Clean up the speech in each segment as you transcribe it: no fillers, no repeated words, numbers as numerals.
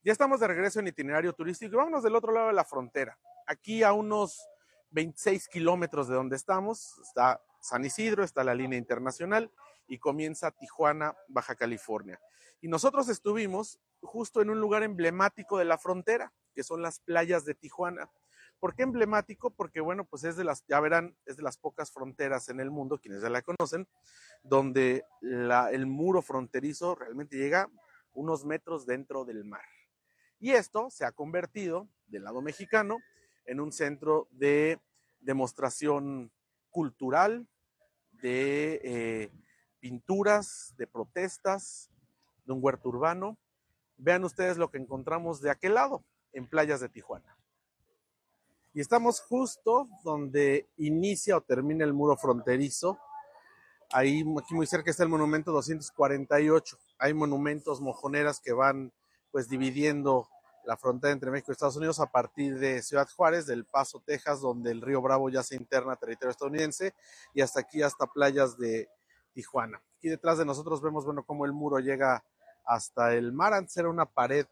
Ya estamos de regreso en itinerario turístico y vámonos del otro lado de la frontera. Aquí a unos 26 kilómetros de donde estamos está San Isidro, está la línea internacional y comienza Tijuana, Baja California. Y nosotros estuvimos justo en un lugar emblemático de la frontera, que son las playas de Tijuana. ¿Por qué emblemático? Porque bueno, pues ya verán, es de las pocas fronteras en el mundo, quienes ya la conocen, donde el muro fronterizo realmente llega unos metros dentro del mar. Y esto se ha convertido, del lado mexicano, en un centro de demostración cultural, de pinturas, de protestas, de un huerto urbano. Vean ustedes lo que encontramos de aquel lado, en playas de Tijuana. Y estamos justo donde inicia o termina el muro fronterizo. Ahí, aquí muy cerca está el monumento 248. Hay monumentos mojoneras que van pues dividiendo la frontera entre México y Estados Unidos a partir de Ciudad Juárez, del Paso, Texas, donde el río Bravo ya se interna a territorio estadounidense, y hasta aquí, hasta playas de Tijuana. Aquí detrás de nosotros vemos, bueno, cómo el muro llega hasta el mar. Antes era una pared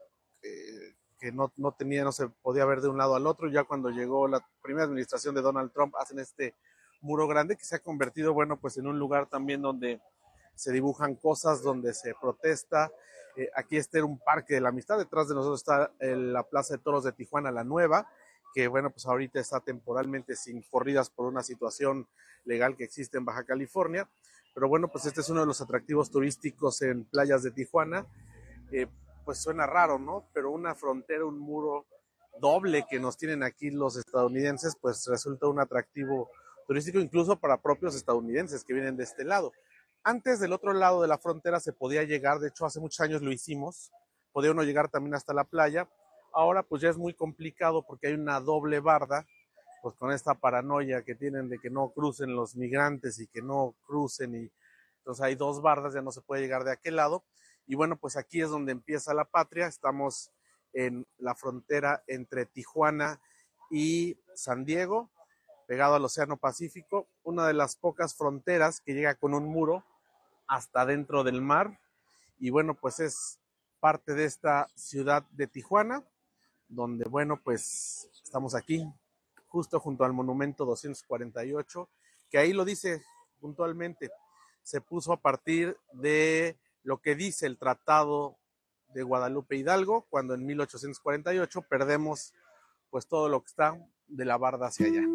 que no se podía ver de un lado al otro. Ya cuando llegó la primera administración de Donald Trump, hacen este muro grande que se ha convertido, bueno, pues en un lugar también donde se dibujan cosas, donde se protesta. Aquí está un parque de la amistad, detrás de nosotros está la Plaza de Toros de Tijuana, la nueva, que bueno, pues ahorita está temporalmente sin corridas por una situación legal que existe en Baja California, pero bueno, pues este es uno de los atractivos turísticos en playas de Tijuana. Pues suena raro, ¿no? Pero una frontera, un muro doble que nos tienen aquí los estadounidenses, pues resulta un atractivo turístico incluso para propios estadounidenses que vienen de este lado. Antes del otro lado de la frontera se podía llegar, de hecho hace muchos años lo hicimos, podía uno llegar también hasta la playa. Ahora pues ya es muy complicado porque hay una doble barda, pues con esta paranoia que tienen de que no crucen los migrantes y que no crucen, y entonces hay dos bardas, ya no se puede llegar de aquel lado. Y bueno, pues aquí es donde empieza la patria. Estamos en la frontera entre Tijuana y San Diego, pegado al Océano Pacífico, una de las pocas fronteras que llega con un muro hasta dentro del mar. Y bueno, pues es parte de esta ciudad de Tijuana, donde bueno, pues estamos aquí, justo junto al monumento 248, que ahí lo dice puntualmente, se puso a partir de lo que dice el Tratado de Guadalupe Hidalgo, cuando en 1848 perdemos pues todo lo que está de la barda hacia allá.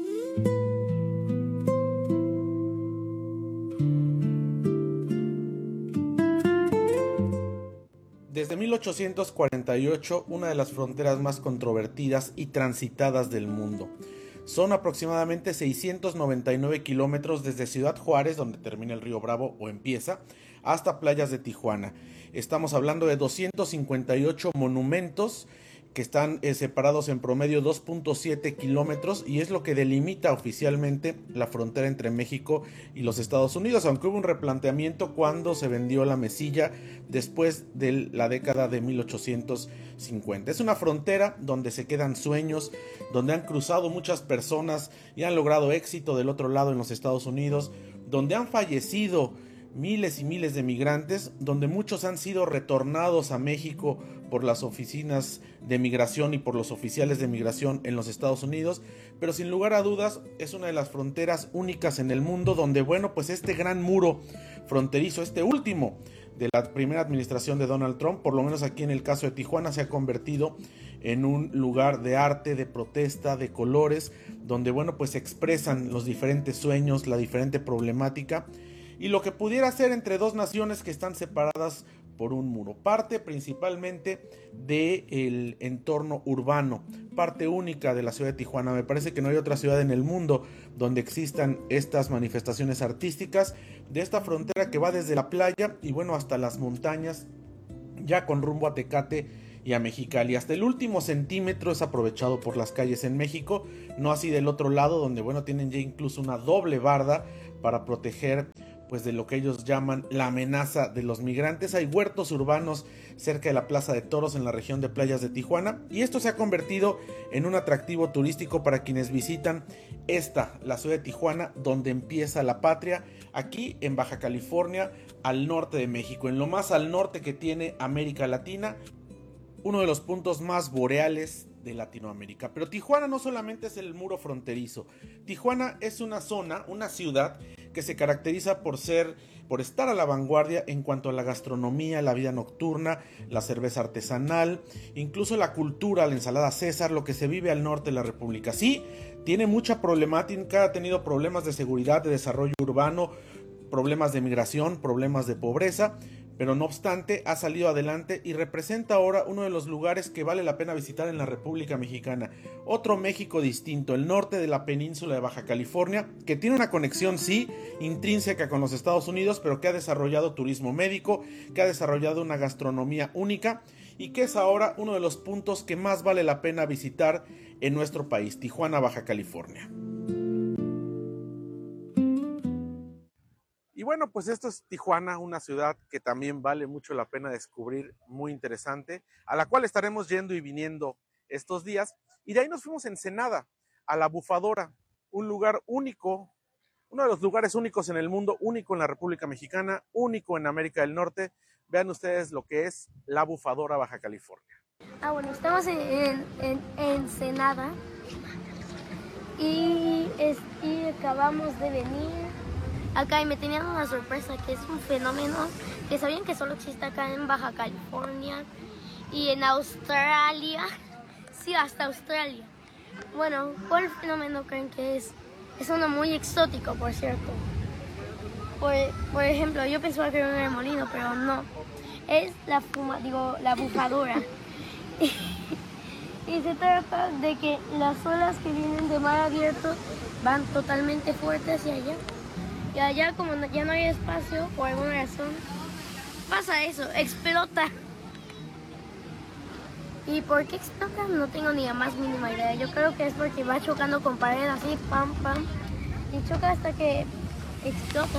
Desde 1848, una de las fronteras más controvertidas y transitadas del mundo. Son aproximadamente 699 kilómetros desde Ciudad Juárez, donde termina el río Bravo o empieza, hasta playas de Tijuana. Estamos hablando de 258 monumentos que están separados en promedio 2.7 kilómetros, y es lo que delimita oficialmente la frontera entre México y los Estados Unidos, aunque hubo un replanteamiento cuando se vendió la mesilla después de la década de 1850. Es una frontera donde se quedan sueños, donde han cruzado muchas personas y han logrado éxito del otro lado en los Estados Unidos, donde han fallecido miles y miles de migrantes, donde muchos han sido retornados a México por las oficinas de migración y por los oficiales de migración en los Estados Unidos, pero sin lugar a dudas es una de las fronteras únicas en el mundo donde, bueno, pues este gran muro fronterizo, este último de la primera administración de Donald Trump, por lo menos aquí en el caso de Tijuana, se ha convertido en un lugar de arte, de protesta, de colores, donde, bueno, pues se expresan los diferentes sueños, la diferente problemática y lo que pudiera ser entre dos naciones que están separadas por un muro. Parte principalmente del entorno urbano, parte única de la ciudad de Tijuana. Me parece que no hay otra ciudad en el mundo donde existan estas manifestaciones artísticas de esta frontera que va desde la playa y bueno hasta las montañas, ya con rumbo a Tecate y a Mexicali. Hasta el último centímetro es aprovechado por las calles en México, no así del otro lado, donde bueno tienen ya incluso una doble barda para proteger pues de lo que ellos llaman la amenaza de los migrantes. Hay huertos urbanos cerca de la Plaza de Toros en la región de playas de Tijuana, y esto se ha convertido en un atractivo turístico para quienes visitan la ciudad de Tijuana, donde empieza la patria, aquí en Baja California, al norte de México, en lo más al norte que tiene América Latina. uno de los puntos más boreales de Latinoamérica. Pero Tijuana no solamente es el muro fronterizo. Tijuana es una zona, una ciudad que se caracteriza por estar a la vanguardia en cuanto a la gastronomía, la vida nocturna, la cerveza artesanal, incluso la cultura, la ensalada César, lo que se vive al norte de la República. Sí, tiene mucha problemática, ha tenido problemas de seguridad, de desarrollo urbano, problemas de migración, problemas de pobreza, pero no obstante ha salido adelante y representa ahora uno de los lugares que vale la pena visitar en la República Mexicana. Otro México distinto, el norte de la península de Baja California, que tiene una conexión, sí, intrínseca con los Estados Unidos, pero que ha desarrollado turismo médico, que ha desarrollado una gastronomía única y que es ahora uno de los puntos que más vale la pena visitar en nuestro país, Tijuana, Baja California. Y bueno, pues esto es Tijuana, una ciudad que también vale mucho la pena descubrir, muy interesante, a la cual estaremos yendo y viniendo estos días. Y de ahí nos fuimos a Ensenada, a La Bufadora, un lugar único, uno de los lugares únicos en el mundo, único en la República Mexicana, único en América del Norte. Vean ustedes lo que es La Bufadora, Baja California. Bueno, estamos en Ensenada y acabamos de venir acá y me tenían una sorpresa que es un fenómeno que sabían que solo existe acá en Baja California y en Australia. Sí, hasta Australia. Bueno, ¿cuál fenómeno creen que es? Es uno muy exótico, por cierto. Por ejemplo, yo pensaba que era un remolino, pero no. Es la bufadora. Y se trata de que las olas que vienen de mar abierto van totalmente fuertes hacia allá. Y allá, como ya no hay espacio, por alguna razón, pasa eso, explota. ¿Y por qué explota? No tengo ni la más mínima idea. Yo creo que es porque va chocando con pared así, pam, pam, y choca hasta que explota.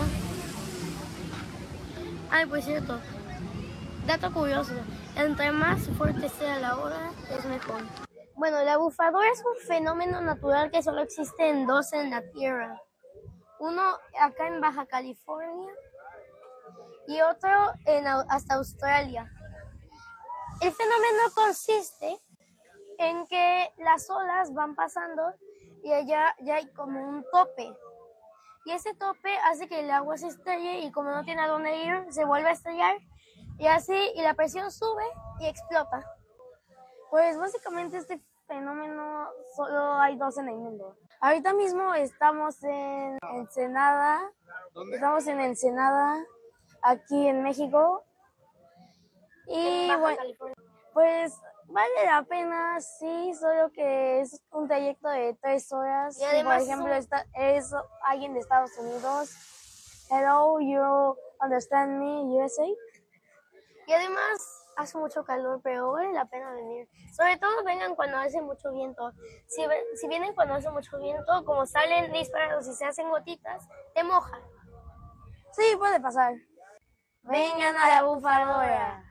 Ay, pues cierto, dato curioso, entre más fuerte sea la ola, es mejor. Bueno, la bufadora es un fenómeno natural que solo existe en dos en la Tierra. Uno acá en Baja California y otro hasta Australia. El fenómeno consiste en que las olas van pasando y allá ya hay como un tope. Y ese tope hace que el agua se estrelle y como no tiene a dónde ir, se vuelve a estrellar y así, y la presión sube y explota. Pues básicamente este fenómeno solo hay dos en el mundo. Ahorita mismo estamos en Ensenada. ¿Dónde? Estamos en Ensenada, aquí en México. Y bueno, pues vale la pena, sí, solo que es un trayecto de 3 horas. Y además, por ejemplo, es alguien de Estados Unidos. Hello, you understand me, USA? Y además hace mucho calor, pero vale la pena venir. Sobre todo vengan cuando hace mucho viento. Si vienen cuando hace mucho viento, como salen disparados y se hacen gotitas, te mojan. Sí, puede pasar. Vengan a la bufadora.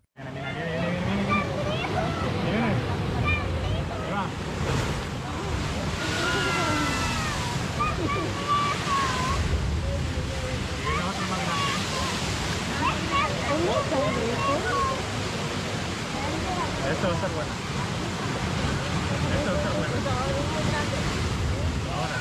Esto va a estar bueno. Esto va a estar bueno. Ahora.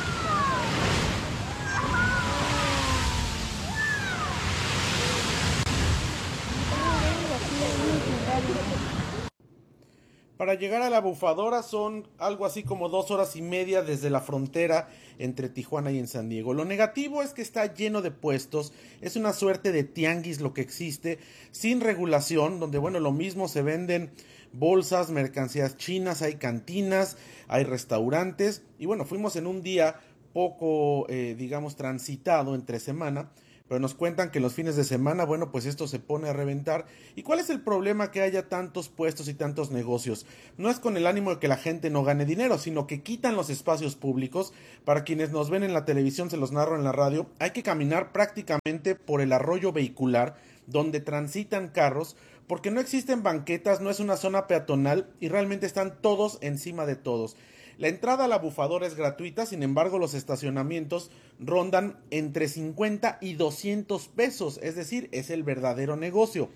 Para llegar a La Bufadora son algo así como 2 horas y media desde la frontera entre Tijuana y en San Diego. Lo negativo es que está lleno de puestos, es una suerte de tianguis lo que existe, sin regulación, donde bueno, lo mismo se venden bolsas, mercancías chinas, hay cantinas, hay restaurantes, y bueno, fuimos en un día poco, digamos, transitado entre semana, pero nos cuentan que los fines de semana, bueno, pues esto se pone a reventar. ¿Y cuál es el problema que haya tantos puestos y tantos negocios? No es con el ánimo de que la gente no gane dinero, sino que quitan los espacios públicos. Para quienes nos ven en la televisión, se los narro en la radio, hay que caminar prácticamente por el arroyo vehicular, donde transitan carros, porque no existen banquetas, no es una zona peatonal y realmente están todos encima de todos. La entrada a La Bufadora es gratuita, sin embargo los estacionamientos rondan entre 50 y 200 pesos, es decir, es el verdadero negocio.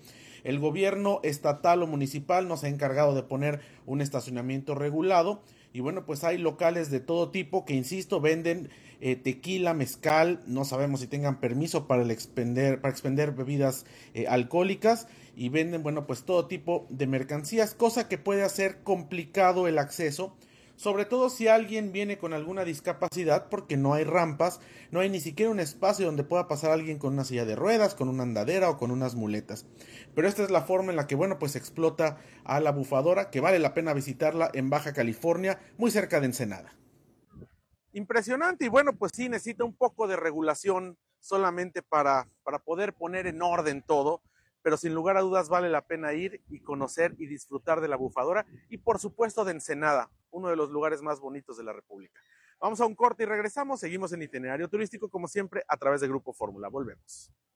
El gobierno estatal o municipal nos ha encargado de poner un estacionamiento regulado y bueno, pues hay locales de todo tipo que, insisto, venden tequila, mezcal, no sabemos si tengan permiso para expender bebidas alcohólicas, y venden, bueno, pues todo tipo de mercancías, cosa que puede hacer complicado el acceso, sobre todo si alguien viene con alguna discapacidad, porque no hay rampas, no hay ni siquiera un espacio donde pueda pasar alguien con una silla de ruedas, con una andadera o con unas muletas. Pero esta es la forma en la que, bueno, pues explota a la bufadora, que vale la pena visitarla en Baja California, muy cerca de Ensenada. Impresionante, y bueno, pues sí, necesita un poco de regulación solamente para poder poner en orden todo, pero sin lugar a dudas vale la pena ir y conocer y disfrutar de la bufadora y por supuesto de Ensenada, uno de los lugares más bonitos de la República. Vamos a un corte y regresamos, seguimos en Itinerario Turístico como siempre a través de Grupo Fórmula, volvemos.